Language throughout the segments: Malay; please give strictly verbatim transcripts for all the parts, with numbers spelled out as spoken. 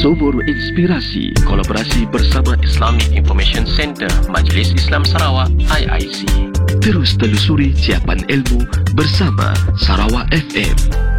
Sumur Inspirasi, kolaborasi bersama Islamic Information Center Majlis Islam Sarawak I I C. Terus telusuri ciapan ilmu bersama Sarawak F M.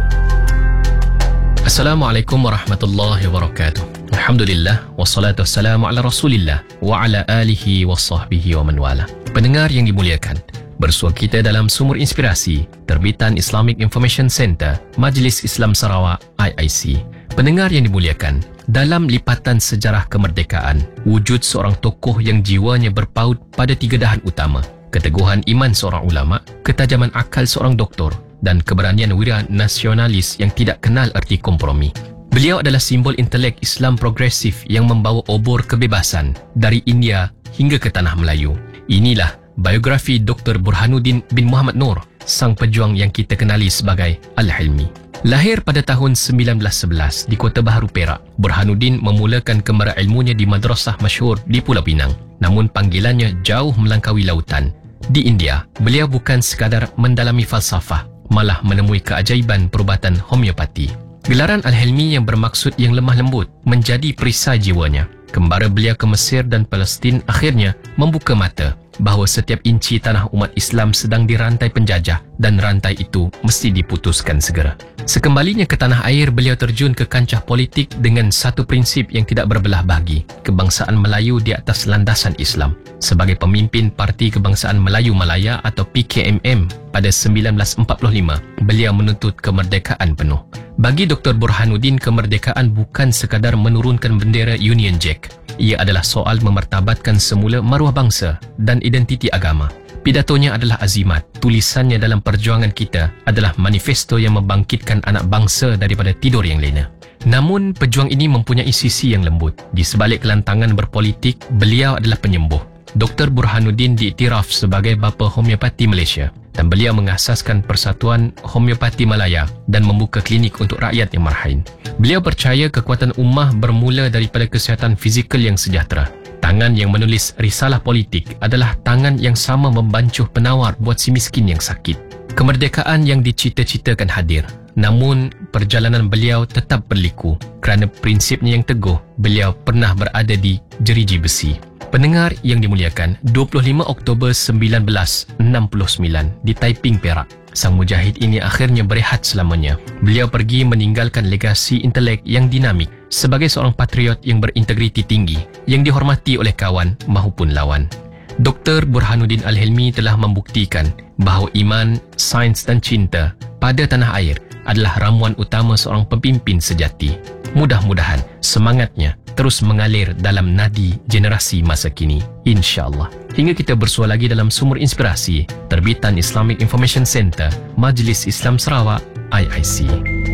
Assalamualaikum warahmatullahi wabarakatuh. Alhamdulillah, wassalatu wassalamu ala rasulillah wa ala alihi wa sahbihi wa man wala. Pendengar yang dimuliakan, bersua kita dalam Sumur Inspirasi, terbitan Islamic Information Center Majlis Islam Sarawak I I C. Pendengar yang dimuliakan, dalam lipatan sejarah kemerdekaan, wujud seorang tokoh yang jiwanya berpaut pada tiga dahan utama: keteguhan iman seorang ulama, ketajaman akal seorang doktor, dan keberanian wira nasionalis yang tidak kenal erti kompromi. Beliau adalah simbol intelek Islam progresif yang membawa obor kebebasan dari India hingga ke tanah Melayu. Inilah biografi Doktor Burhanuddin bin Muhammad Noor, sang pejuang yang kita kenali sebagai Al-Hilmi. Lahir pada tahun sembilan belas sebelas di Kota Baharu, Perak, Burhanuddin memulakan kemara ilmunya di madrasah masyhur di Pulau Pinang. Namun panggilannya jauh melampaui lautan. Di India, beliau bukan sekadar mendalami falsafah, malah menemui keajaiban perubatan homeopati. Gelaran Al-Hilmi yang bermaksud yang lemah lembut menjadi perisai jiwanya. Kembara beliau ke Mesir dan Palestin akhirnya membuka mata bahawa setiap inci tanah umat Islam sedang dirantai penjajah dan rantai itu mesti diputuskan segera. Sekembalinya ke tanah air, beliau terjun ke kancah politik dengan satu prinsip yang tidak berbelah bagi: kebangsaan Melayu di atas landasan Islam. Sebagai pemimpin Parti Kebangsaan Melayu Malaya atau P K M M pada sembilan belas empat puluh lima, beliau menuntut kemerdekaan penuh. Bagi Doktor Burhanuddin, kemerdekaan bukan sekadar menurunkan bendera Union Jack. Ia adalah soal memartabatkan semula maruah bangsa dan identiti agama. Pidatonya adalah azimat. Tulisannya dalam perjuangan kita adalah manifesto yang membangkitkan anak bangsa daripada tidur yang lena. Namun, pejuang ini mempunyai sisi yang lembut. Di sebalik kelantangan berpolitik, beliau adalah penyembuh. Doktor Burhanuddin diiktiraf sebagai bapa homeopati Malaysia dan beliau mengasaskan Persatuan Homeopati Malaya dan membuka klinik untuk rakyat yang marhain. Beliau percaya kekuatan ummah bermula daripada kesihatan fizikal yang sejahtera. Tangan yang menulis risalah politik adalah tangan yang sama membancuh penawar buat si miskin yang sakit. Kemerdekaan yang dicita-citakan hadir, namun perjalanan beliau tetap berliku. Kerana prinsipnya yang teguh, beliau pernah berada di jeriji besi. Pendengar yang dimuliakan, dua puluh lima Oktober sembilan belas enam puluh sembilan di Taiping, Perak, sang mujahid ini akhirnya berehat selamanya. Beliau pergi meninggalkan legasi intelek yang dinamik sebagai seorang patriot yang berintegriti tinggi, yang dihormati oleh kawan maupun lawan. Doktor Burhanuddin Al-Hilmi telah membuktikan bahawa iman, sains dan cinta pada tanah air adalah ramuan utama seorang pemimpin sejati. Mudah-mudahan semangatnya terus mengalir dalam nadi generasi masa kini, insya-Allah. Hingga kita bersua lagi dalam Sumur Inspirasi, terbitan Islamic Information Center Majlis Islam Sarawak I I C.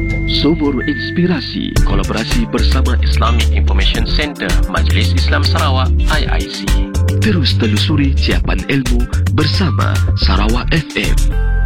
Sumur Inspirasi, kolaborasi bersama Islamic Information Center Majlis Islam Sarawak I I C. Terus telusuri ciapan ilmu bersama Sarawak F M.